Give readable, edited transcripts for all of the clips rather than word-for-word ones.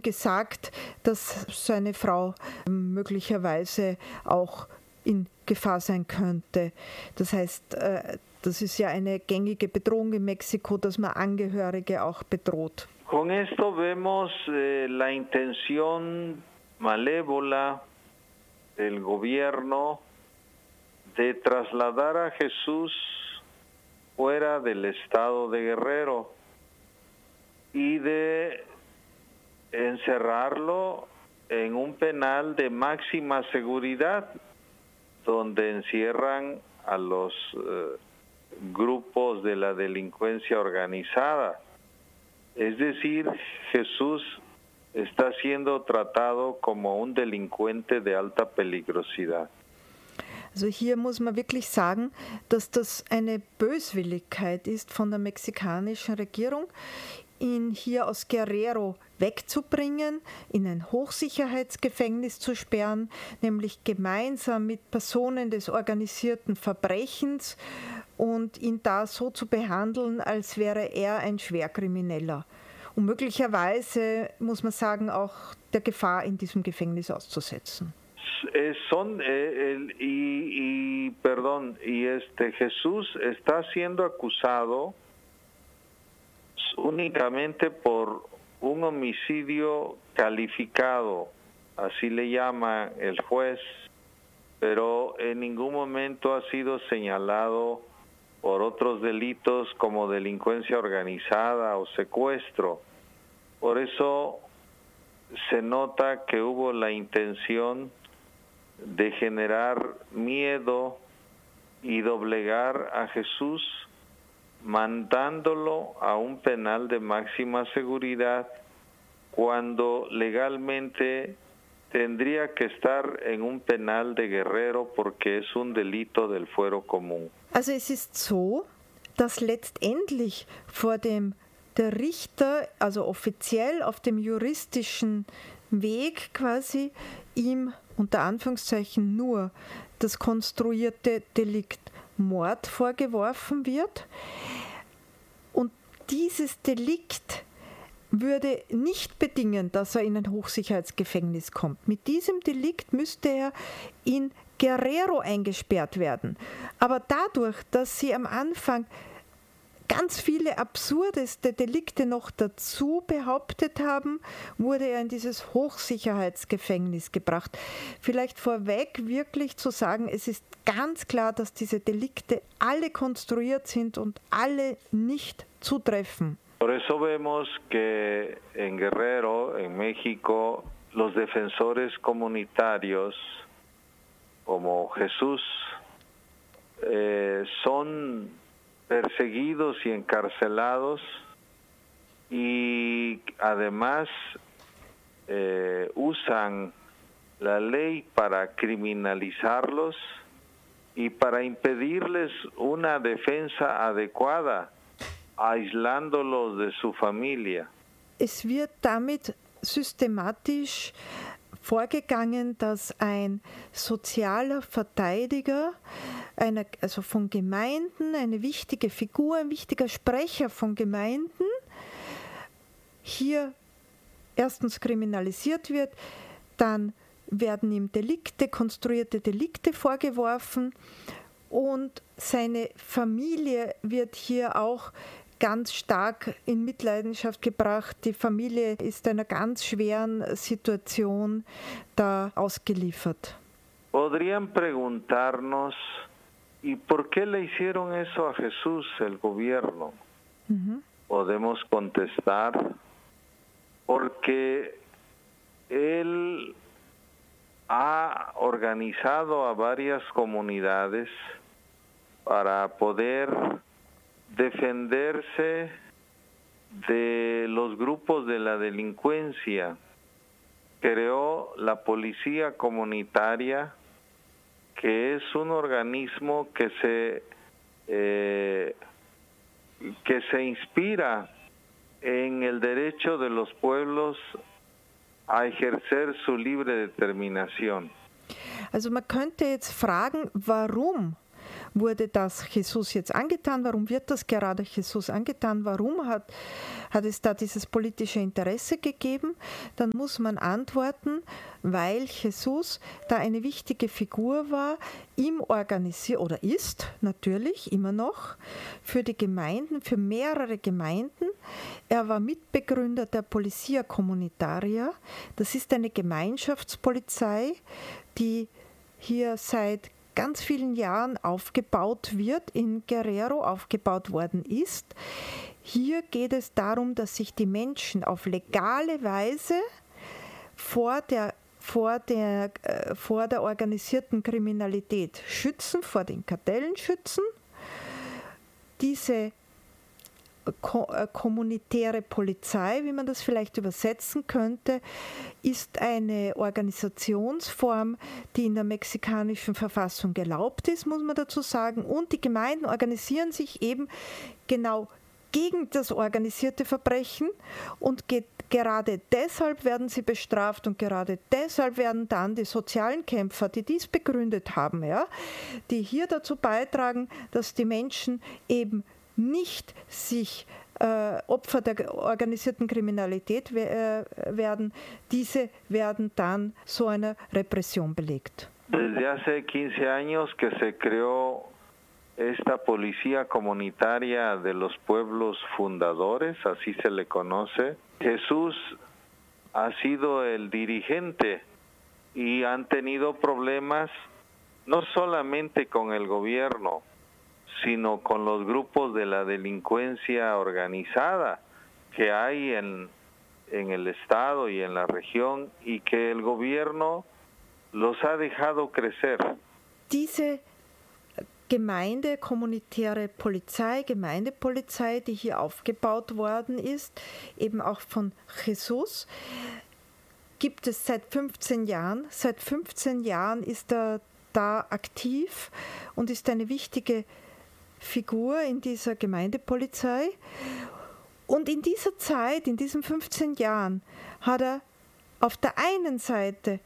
gesagt, dass seine Frau möglicherweise auch in Gefahr sein könnte. Das heißt, das ist ja eine gängige Bedrohung in Mexiko, dass man Angehörige auch bedroht. Con esto vemos la intención malévola del gobierno de trasladar a Jesús fuera del estado de Guerrero y de encerrarlo en un penal de máxima seguridad, donde encierran a los grupos de la delincuencia organizada. Es decir, Jesús está siendo tratado como un delincuente de alta peligrosidad. Also hier muss man wirklich sagen, dass das eine Böswilligkeit ist von der mexikanischen Regierung, ihn hier aus Guerrero wegzubringen, in ein Hochsicherheitsgefängnis zu sperren, nämlich gemeinsam mit Personen des organisierten Verbrechens und ihn da so zu behandeln, als wäre er ein Schwerkrimineller. Und möglicherweise, muss man sagen, auch der Gefahr in diesem Gefängnis auszusetzen. Jesús está siendo acusado únicamente por un homicidio calificado, así le llama el juez, pero en ningún momento ha sido señalado por otros delitos como delincuencia organizada o secuestro. Por eso se nota que hubo la intención de generar miedo y doblegar a Jesús, mandándolo a un penal de máxima seguridad cuando legalmente tendría que estar en un penal de Guerrero porque es un delito del fuero común. Also es ist so, dass letztendlich vor dem der Richter, also offiziell auf dem juristischen Weg quasi, ihm unter Anführungszeichen nur das konstruierte Delikt Mord vorgeworfen wird. Und dieses Delikt würde nicht bedingen, dass er in ein Hochsicherheitsgefängnis kommt. Mit diesem Delikt müsste er in Guerrero eingesperrt werden. Aber dadurch, dass sie am Anfang ganz viele absurdeste Delikte noch dazu behauptet haben, wurde er in dieses Hochsicherheitsgefängnis gebracht. Vielleicht vorweg wirklich zu sagen, es ist ganz klar, dass diese Delikte alle konstruiert sind und alle nicht zutreffen. Por eso vemos que en Guerrero, en México, los defensores comunitarios como Jesús son perseguidos y encarcelados y además usan la ley para criminalizarlos y para impedirles una defensa adecuada, aislándolos de su familia. Es wird damit systematisch vorgegangen, dass ein sozialer Verteidiger also von Gemeinden, eine wichtige Figur, ein wichtiger Sprecher von Gemeinden, hier erstens kriminalisiert wird, dann werden ihm Delikte, konstruierte Delikte vorgeworfen und seine Familie wird hier auch ganz stark in Mitleidenschaft gebracht. Die Familie ist einer ganz schweren Situation da ausgeliefert. Podrían preguntarnos, ¿y por qué le hicieron eso a Jesús, el gobierno? Podemos contestar, porque él ha organizado a varias comunidades para poder defenderse de los grupos de la delincuencia. Creó la policía comunitaria, que es un organismo que se inspira en el derecho de los pueblos a ejercer su libre determinación. Also man könnte jetzt fragen, warum wurde das Jesus jetzt angetan? Warum wird das gerade Jesus angetan? Warum hat es da dieses politische Interesse gegeben? Dann muss man antworten, weil Jesus da eine wichtige Figur war, im Organisieren, oder ist natürlich immer noch, für die Gemeinden, für mehrere Gemeinden. Er war Mitbegründer der Policia Comunitaria. Das ist eine Gemeinschaftspolizei, die hier seit ganz vielen Jahren aufgebaut wird, in Guerrero aufgebaut worden ist. Hier geht es darum, dass sich die Menschen auf legale Weise vor der organisierten Kriminalität schützen, vor den Kartellen schützen. Diese kommunitäre Polizei, wie man das vielleicht übersetzen könnte, ist eine Organisationsform, die in der mexikanischen Verfassung erlaubt ist, muss man dazu sagen. Und die Gemeinden organisieren sich eben genau gegen das organisierte Verbrechen und gerade deshalb werden sie bestraft und gerade deshalb werden dann die sozialen Kämpfer, die dies begründet haben, ja, die hier dazu beitragen, dass die Menschen eben nicht sich Opfer der organisierten Kriminalität werden, diese werden dann so einer Repression belegt. Desde hace 15 años que se creó esta policía comunitaria de los pueblos fundadores, así se le conoce. Jesús ha sido el dirigente y han tenido problemas no solamente con el gobierno, sino con los grupos de la delincuencia organizada que hay en el Estado y en la región y que el gobierno los ha dejado crecer. Diese kommunitäre Polizei, Gemeindepolizei, die hier aufgebaut worden ist, eben auch von Jesus, gibt es seit 15 Jahren. Seit 15 Jahren ist er da aktiv und ist eine wichtige Figur in dieser Gemeindepolizei. Und in dieser Zeit, in diesen 15 Jahren, hat er auf der einen Seite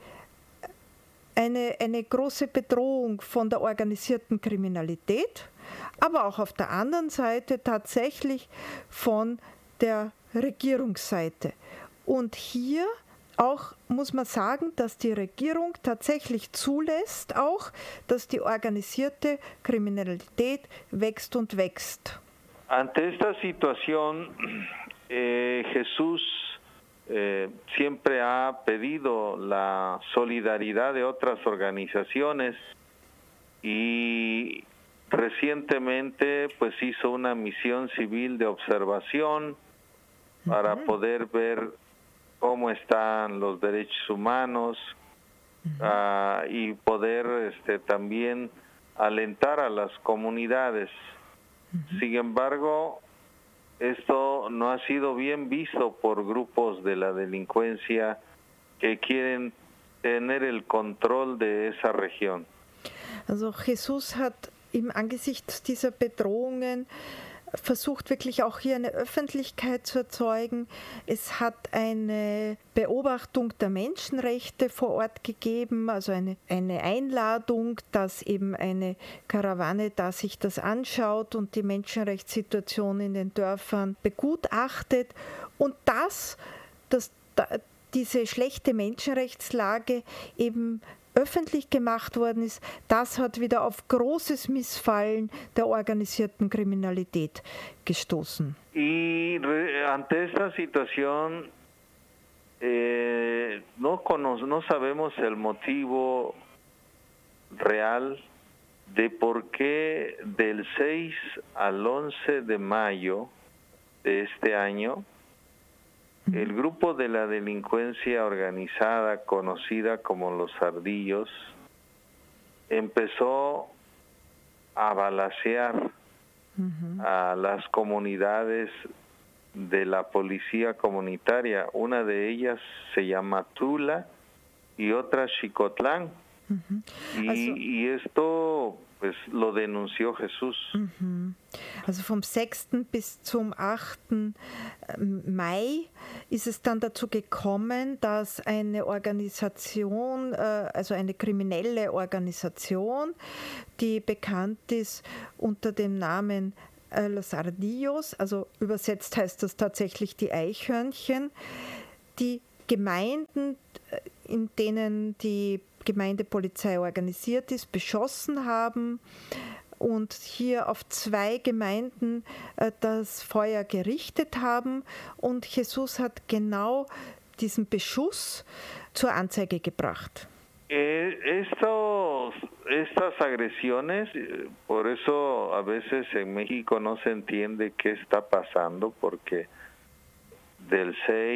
eine große Bedrohung von der organisierten Kriminalität, aber auch auf der anderen Seite tatsächlich von der Regierungsseite. Und hier auch muss man sagen, dass die Regierung tatsächlich zulässt, auch, dass die organisierte Kriminalität wächst und wächst. Ante esta situación, Jesús siempre ha pedido la solidaridad de otras organizaciones y recientemente pues hizo una misión civil de observación para poder ver cómo están los derechos humanos y poder también alentar a las comunidades. Sin embargo, esto no ha sido bien visto por grupos de la delincuencia que quieren tener el control de esa región. Also Jesus hat im Angesicht dieser Bedrohungen versucht wirklich auch hier eine Öffentlichkeit zu erzeugen. Es hat eine Beobachtung der Menschenrechte vor Ort gegeben, also eine Einladung, dass eben eine Karawane da sich das anschaut und die Menschenrechtssituation in den Dörfern begutachtet. Und diese schlechte Menschenrechtslage eben öffentlich gemacht worden ist, das hat wieder auf großes Missfallen der organisierten Kriminalität gestoßen. Y ante esta situación no sabemos el motivo real de por qué del 6 al 11 de mayo de este año el grupo de la delincuencia organizada, conocida como los Ardillos, empezó a balacear a las comunidades de la policía comunitaria. Una de ellas se llama Tula y otra Xicotlán. Y esto pues lo denunció Jesús. Also vom 6. bis zum 8. Mai ist es dann dazu gekommen, dass eine Organisation, also eine kriminelle Organisation, die bekannt ist unter dem Namen Los Ardillos, also übersetzt heißt das tatsächlich die Eichhörnchen, die Gemeinden, in denen die Gemeindepolizei organisiert ist, beschossen haben und hier auf 2 Gemeinden das Feuer gerichtet haben. Und Jesus hat genau diesen Beschuss zur Anzeige gebracht. Estas agresiones, por eso a veces en México no se entiende qué está pasando, porque del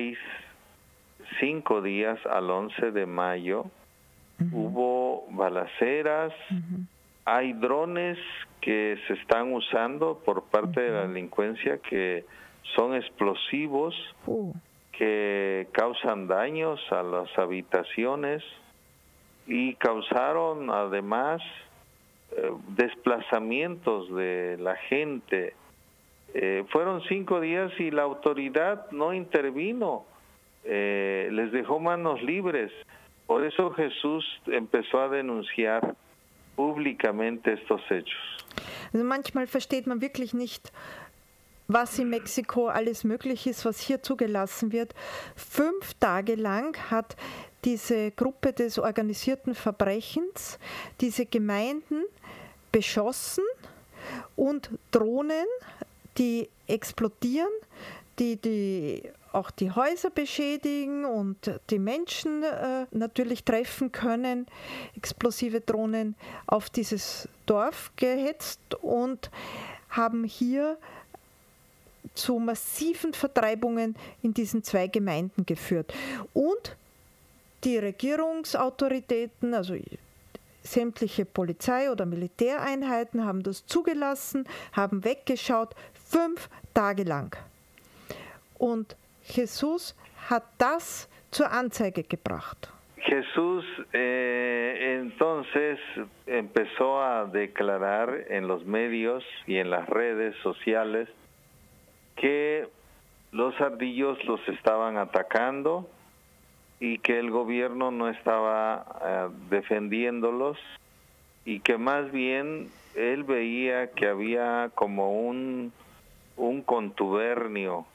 5 días al 11 de mayo hubo balaceras, hay drones que se están usando por parte de la delincuencia que son explosivos, que causan daños a las habitaciones y causaron además desplazamientos de la gente. Fueron 5 días y la autoridad no intervino, les dejó manos libres. Por eso Jesús empezó a denunciar públicamente estos hechos. Also manchmal versteht man wirklich nicht, was in Mexiko alles möglich ist, was hier zugelassen wird. 5 Tage lang hat diese Gruppe des organisierten Verbrechens diese Gemeinden beschossen und Drohnen, die explodieren, die auch die Häuser beschädigen und die Menschen natürlich treffen können, explosive Drohnen auf dieses Dorf gehetzt und haben hier zu massiven Vertreibungen in diesen 2 Gemeinden geführt. Und die Regierungsautoritäten, also sämtliche Polizei- oder Militäreinheiten haben das zugelassen, haben weggeschaut, 5 Tage lang. Und Jesus hat das zur Anzeige gebracht. Jesús entonces empezó a declarar en los medios y en las redes sociales que los ardillos los estaban atacando y que el gobierno no estaba defendiéndolos y que más bien él veía que había como un contubernio,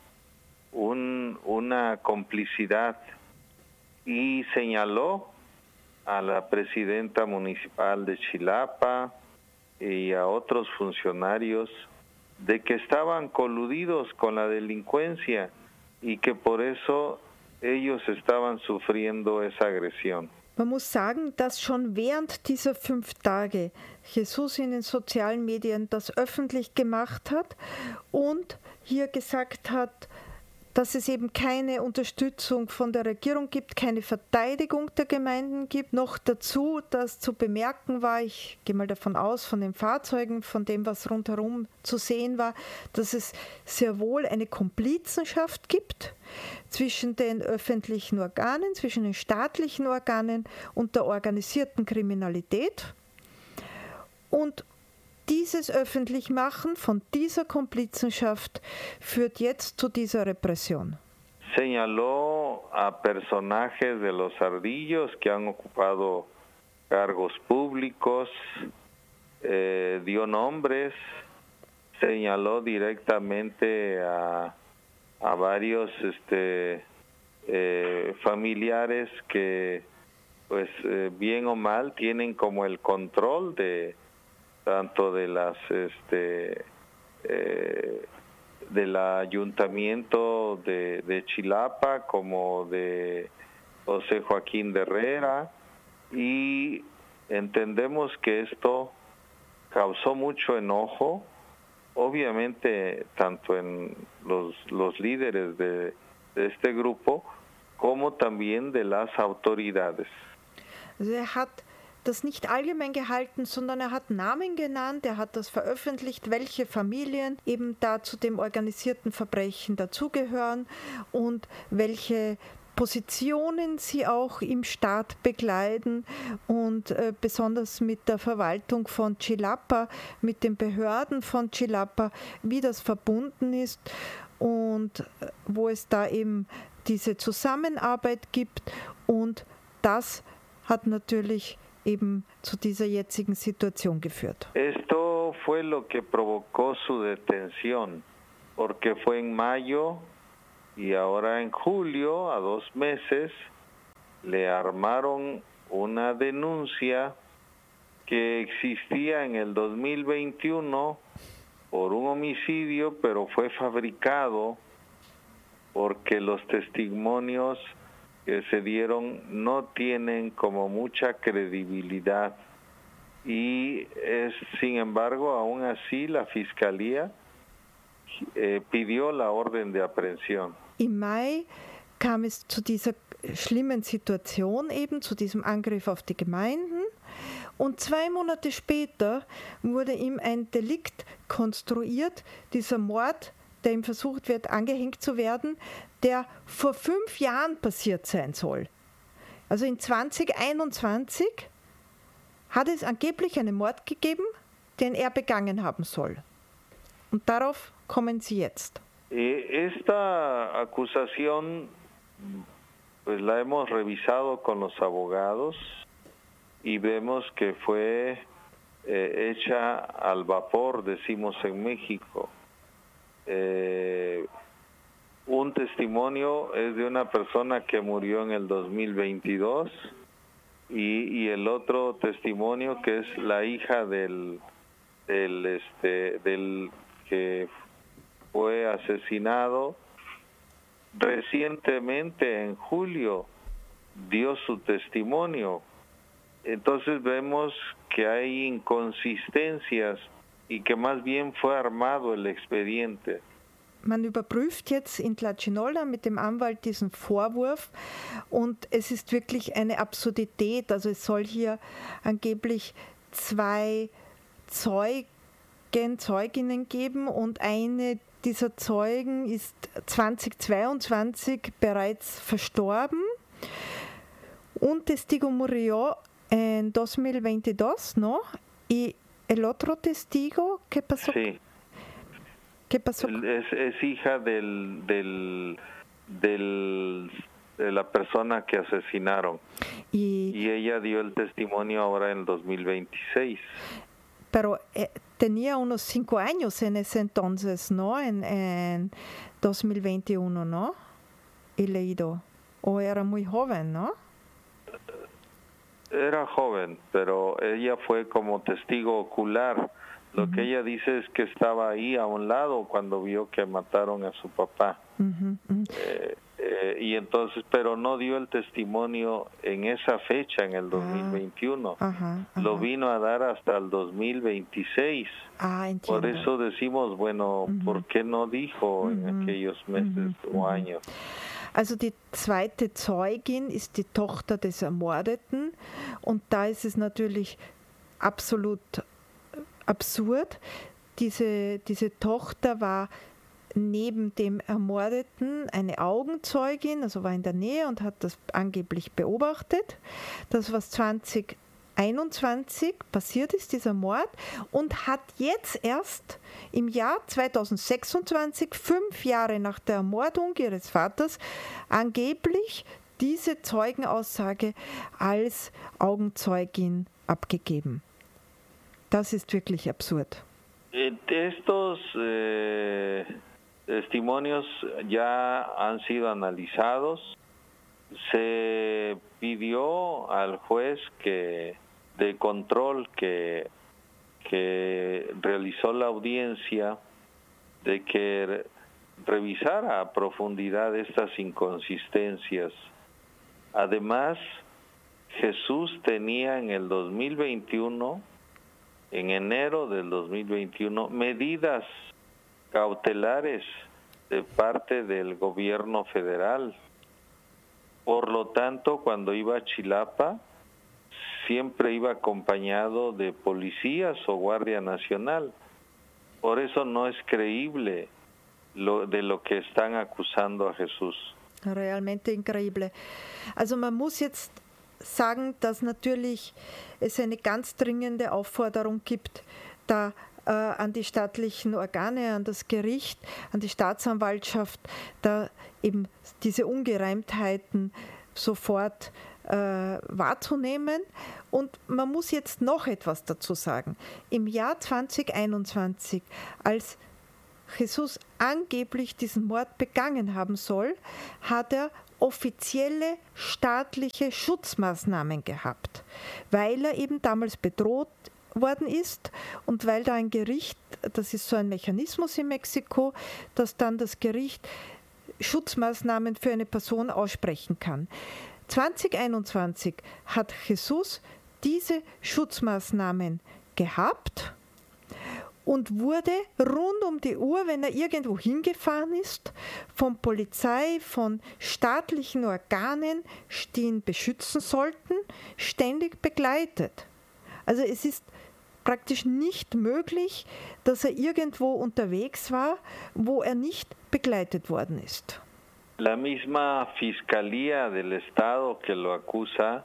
una complicidad, y señaló a la presidenta municipal de Chilapa y a otros funcionarios de que estaban coludidos con la delincuencia y que por eso ellos estaban sufriendo esa agresión. Man muss sagen, dass schon während dieser 5 Tage Jesus in den sozialen Medien das öffentlich gemacht hat und hier gesagt hat, dass es eben keine Unterstützung von der Regierung gibt, keine Verteidigung der Gemeinden gibt. Noch dazu, dass zu bemerken war, ich gehe mal davon aus, von den Fahrzeugen, von dem, was rundherum zu sehen war, dass es sehr wohl eine Komplizenschaft gibt zwischen den öffentlichen Organen, zwischen den staatlichen Organen und der organisierten Kriminalität. Und dieses Öffentlichmachen von dieser Komplizenschaft führt jetzt zu dieser Repression. Señaló a personajes de los ardillos que han ocupado cargos públicos, dio nombres, señaló directamente a varios familiares que, pues bien o mal, tienen como el control de tanto de las del ayuntamiento de Chilapa como de José Joaquín de Herrera, y entendemos que esto causó mucho enojo, obviamente tanto en los líderes de este grupo como también de las autoridades. Also hat das nicht allgemein gehalten, sondern er hat Namen genannt, er hat das veröffentlicht, welche Familien eben da zu dem organisierten Verbrechen dazugehören und welche Positionen sie auch im Staat bekleiden und besonders mit der Verwaltung von Chilapa, mit den Behörden von Chilapa, wie das verbunden ist und wo es da eben diese Zusammenarbeit gibt, und das hat natürlich eben zu dieser jetzigen Situation geführt. Esto fue lo que provocó su detención, porque fue en mayo y ahora en julio, a 2 meses, le armaron una denuncia que existía en el 2021 por un homicidio, pero fue fabricado porque los testimonios que se dieron no tienen como mucha credibilidad. Y sin embargo, aún así, la Fiscalía pidió la orden de aprehensión. Im Mai kam es zu dieser schlimmen Situation, eben zu diesem Angriff auf die Gemeinden. Und 2 Monate später wurde ihm ein Delikt konstruiert, dieser Mord, der ihm versucht wird, angehängt zu werden, der vor 5 Jahren passiert sein soll. Also in 2021 hat es angeblich einen Mord gegeben, den er begangen haben soll. Und darauf kommen Sie jetzt. Esta acusación pues la hemos revisado con los abogados y vemos que fue hecha al vapor, decimos en México. Un testimonio es de una persona que murió en el 2022 y el otro testimonio que es la hija del que fue asesinado recientemente en julio dio su testimonio. Entonces vemos que hay inconsistencias y que más bien fue armado el expediente. Man überprüft jetzt in Tlacinola mit dem Anwalt diesen Vorwurf und es ist wirklich eine Absurdität. Also es soll hier angeblich 2 Zeuginnen geben und eine dieser Zeugen ist 2022 bereits verstorben. Un testigo murió en 2022, ¿no? Y el otro testigo, ¿qué pasó? Sí. ¿Qué pasó? Es hija de la persona que asesinaron. Y ella dio el testimonio ahora en 2026. Pero tenía unos 5 años en ese entonces, ¿no? En 2021, ¿no? He leído. O era muy joven, ¿no? Era joven, pero ella fue como testigo ocular. Lo que ella dice es que estaba ahí a un lado cuando vio que mataron a su papá. Y entonces, pero no dio el testimonio en esa fecha, en el 2021. Lo vino a dar hasta el 2026. Por eso decimos, bueno, ¿por qué no dijo en aquellos meses o años? Also die zweite Zeugin ist die Tochter des Ermordeten und da ist es natürlich absolut absurd. Diese Tochter war neben dem Ermordeten eine Augenzeugin, also war in der Nähe und hat das angeblich beobachtet. Das, was 2021 passiert ist, dieser Mord, und hat jetzt erst im Jahr 2026, 5 Jahre nach der Ermordung ihres Vaters, angeblich diese Zeugenaussage als Augenzeugin abgegeben. Das ist wirklich absurd. Estos testimonios ya han sido analizados. Se pidió al juez de control que realizó la audiencia de que revisara a profundidad estas inconsistencias. Además, Jesús tenía en el 2021, en enero del 2021, medidas cautelares de parte del gobierno federal. Por lo tanto, cuando iba a Chilapa, siempre iba acompañado de policías o Guardia Nacional. Por eso no es creíble de lo que están acusando a Jesús. Realmente increíble. Also man muss jetzt sagen, dass natürlich es eine ganz dringende Aufforderung gibt, da an die staatlichen Organe, an das Gericht, an die Staatsanwaltschaft, da eben diese Ungereimtheiten sofort wahrzunehmen. Und man muss jetzt noch etwas dazu sagen. Im Jahr 2021, als Jesus angeblich diesen Mord begangen haben soll, hat er offizielle staatliche Schutzmaßnahmen gehabt, weil er eben damals bedroht worden ist und weil da ein Gericht, das ist so ein Mechanismus in Mexiko, dass dann das Gericht Schutzmaßnahmen für eine Person aussprechen kann. 2021 hat Jesus diese Schutzmaßnahmen gehabt und wurde rund um die Uhr, wenn er irgendwo hingefahren ist, von Polizei, von staatlichen Organen, die ihn beschützen sollten, ständig begleitet. Also es ist praktisch nicht möglich, dass er irgendwo unterwegs war, wo er nicht begleitet worden ist. La misma Fiscalía del Estado que lo acusa,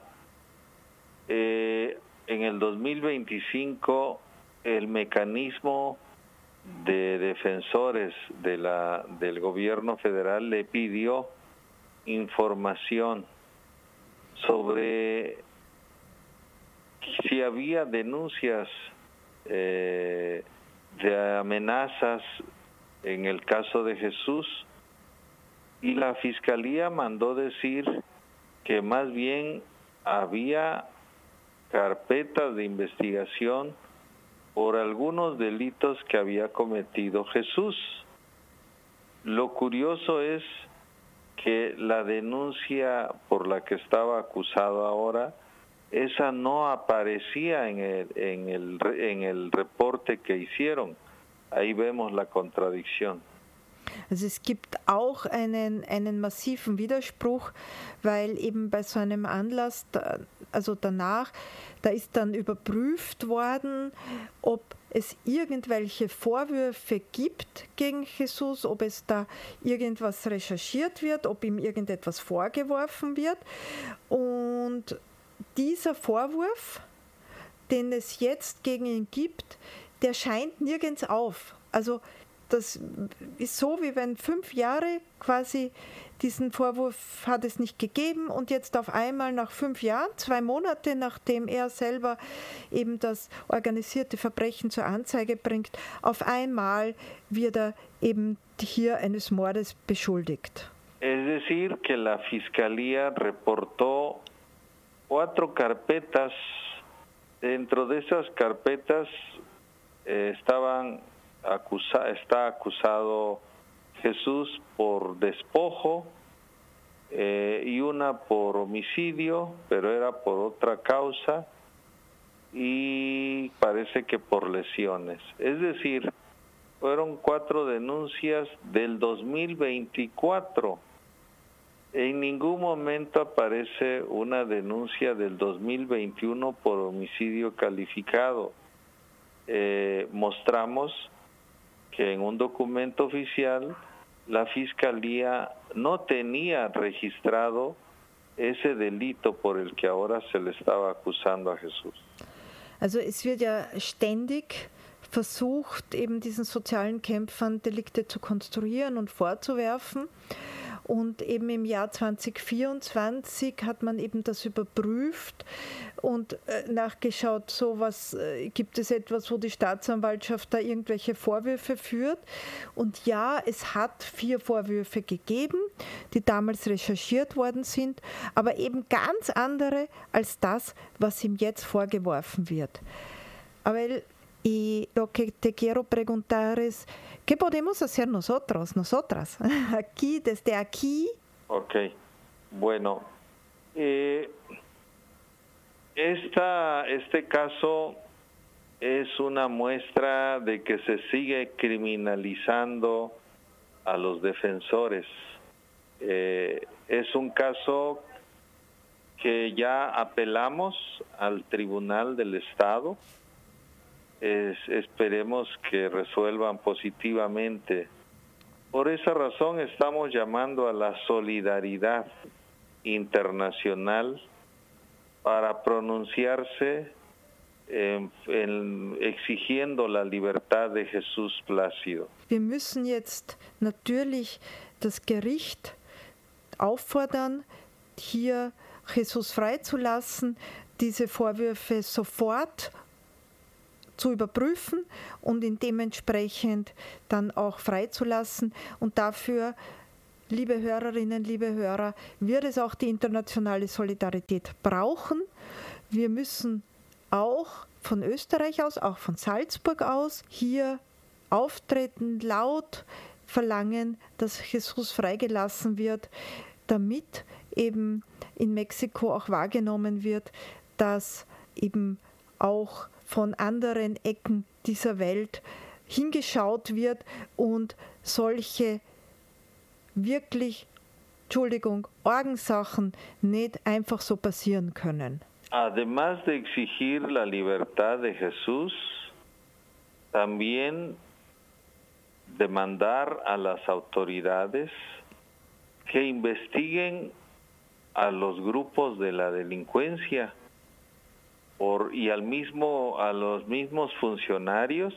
en el 2025 el mecanismo de defensores del gobierno federal le pidió información sobre si había denuncias de amenazas en el caso de Jesús, y la Fiscalía mandó decir que más bien había carpetas de investigación por algunos delitos que había cometido Jesús. Lo curioso es que la denuncia por la que estaba acusado ahora, esa no aparecía en el reporte que hicieron. Ahí vemos la contradicción. Also es gibt auch einen massiven Widerspruch, weil eben bei so einem Anlass, also danach, da ist dann überprüft worden, ob es irgendwelche Vorwürfe gibt gegen Jesus, ob es da irgendwas recherchiert wird, ob ihm irgendetwas vorgeworfen wird. Und dieser Vorwurf, den es jetzt gegen ihn gibt, der scheint nirgends auf. Also das ist so, wie wenn 5 Jahre quasi diesen Vorwurf hat es nicht gegeben und jetzt auf einmal nach 5 Jahren, 2 Monate, nachdem er selber eben das organisierte Verbrechen zur Anzeige bringt, auf einmal wird er eben hier eines Mordes beschuldigt. Es decir, que la Fiscalía reportó 4 carpetas. Dentro de esas carpetas está acusado Jesús por despojo y una por homicidio, pero era por otra causa, y parece que por lesiones. Es decir, fueron 4 denuncias del 2024. En ningún momento aparece una denuncia del 2021 por homicidio calificado. Mostramos que en un documento oficial la Fiscalía no tenía registrado ese delito por el que ahora se le estaba acusando a Jesús. Also es wird ja ständig versucht, eben diesen sozialen Kämpfern Delikte zu konstruieren und vorzuwerfen. Und eben im Jahr 2024 hat man eben das überprüft und nachgeschaut, so was gibt es etwas, wo die Staatsanwaltschaft da irgendwelche Vorwürfe führt. Und ja, es hat 4 Vorwürfe gegeben, die damals recherchiert worden sind, aber eben ganz andere als das, was ihm jetzt vorgeworfen wird. Abel, y lo que te quiero preguntar es, ¿qué podemos hacer nosotras, aquí, desde aquí? Ok, bueno, este caso es una muestra de que se sigue criminalizando a los defensores. Es un caso que ya apelamos al Tribunal del Estado. Esperemos que resuelvan positivamente Por esa razón estamos llamando a la solidaridad internacional para pronunciarse exigiendo la libertad de Jesús Plácido. Wir müssen jetzt natürlich das Gericht auffordern, hier Jesus freizulassen, diese Vorwürfe sofort zu überprüfen und ihn dementsprechend dann auch freizulassen. Und dafür, liebe Hörerinnen, liebe Hörer, wird es auch die internationale Solidarität brauchen. Wir müssen auch von Österreich aus, auch von Salzburg aus, hier auftreten, laut verlangen, dass Jesus freigelassen wird, damit eben in Mexiko auch wahrgenommen wird, dass eben auch von anderen Ecken dieser Welt hingeschaut wird und solche wirklich, Orgensachen nicht einfach so passieren können. Además de exigir la libertad de Jesús, también demandar a las autoridades que investiguen a los grupos de la delincuencia y a los mismos funcionarios,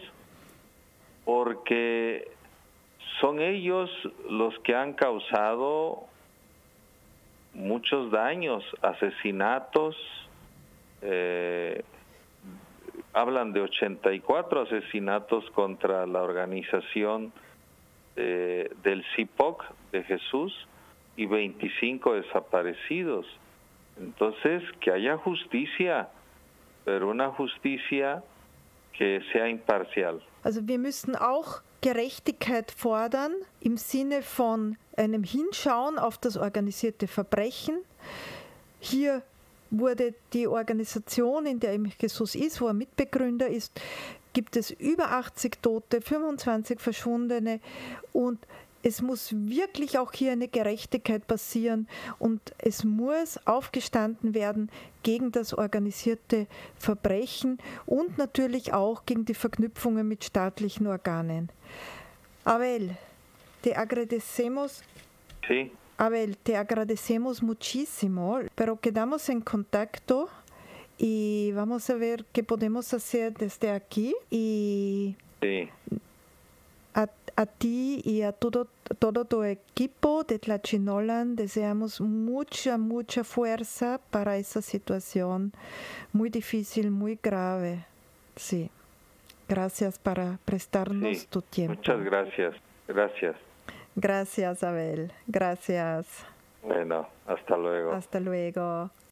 porque son ellos los que han causado muchos daños, asesinatos. Hablan de 84 asesinatos contra la organización del CIPOC de Jesús y 25 desaparecidos. Entonces, que haya justicia, pero una justicia que sea imparcial. Also wir müssen auch Gerechtigkeit fordern im Sinne von einem Hinschauen auf das organisierte Verbrechen. Hier wurde die Organisation, in der Jesus ist, wo er Mitbegründer ist, gibt es über 80 Tote, 25 Verschwundene und es muss wirklich auch hier eine Gerechtigkeit passieren und es muss aufgestanden werden gegen das organisierte Verbrechen und natürlich auch gegen die Verknüpfungen mit staatlichen Organen. Abel, te agradecemos. Sí. Abel, te agradecemos muchísimo, pero quedamos en contacto y vamos a ver qué podemos hacer desde aquí y Sí. a ti y a todo tu equipo de Tlachinolan deseamos mucha fuerza para esa situación muy difícil, muy grave. Sí. Gracias por prestarnos tu tiempo. Muchas gracias. Gracias. Gracias, Abel. Gracias. Bueno, hasta luego. Hasta luego.